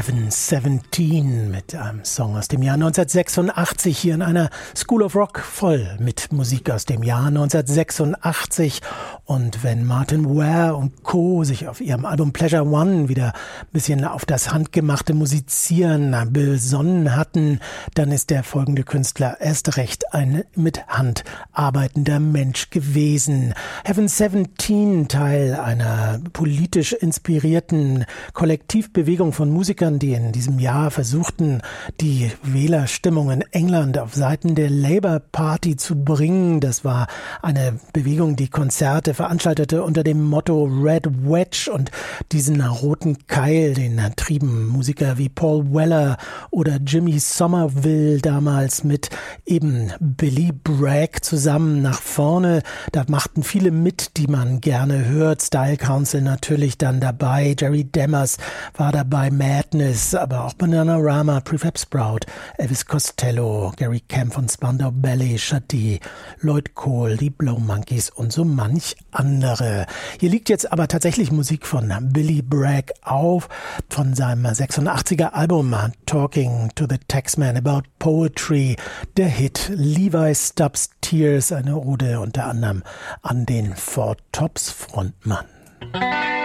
Heaven 17 mit einem Song aus dem Jahr 1986 hier in einer School of Rock voll mit Musik aus dem Jahr 1986. Und wenn Martin Ware und Co. sich auf ihrem Album Pleasure One wieder ein bisschen auf das handgemachte Musizieren besonnen hatten, dann ist der folgende Künstler erst recht ein mit Hand arbeitender Mensch gewesen. Heaven 17, Teil einer politisch inspirierten Kollektivbewegung von Musikern, die in diesem Jahr versuchten, die Wählerstimmung in England auf Seiten der Labour Party zu bringen. Das war eine Bewegung, die Konzerte veranstaltete unter dem Motto Red Wedge, und diesen roten Keil, den trieben Musiker wie Paul Weller oder Jimmy Somerville damals mit eben Billy Bragg zusammen nach vorne. Da machten viele mit, die man gerne hört. Style Council natürlich dann dabei, Jerry Demmers war dabei, Madness, aber auch Bananarama, Prefab Sprout, Elvis Costello, Gary Kemp von Spandau Ballet, Shadi, Lloyd Cole, die Blow Monkeys und so manch andere. Hier liegt jetzt aber tatsächlich Musik von Billy Bragg auf, von seinem 86er Album Talking to the Taxman About Poetry, der Hit Levi Stubbs Tears, eine Ode unter anderem an den Four Tops Frontmann.